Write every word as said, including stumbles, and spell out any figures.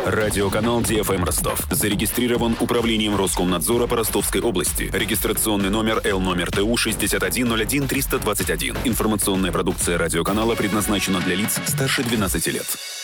Радиоканал Ди Эф Эм Ростов. Зарегистрирован Управлением Роскомнадзора по Ростовской области. Регистрационный номер Л номер Т У шестьдесят один ноль один триста двадцать один. Информационная продукция радиоканала предназначена для лиц старше двенадцати лет.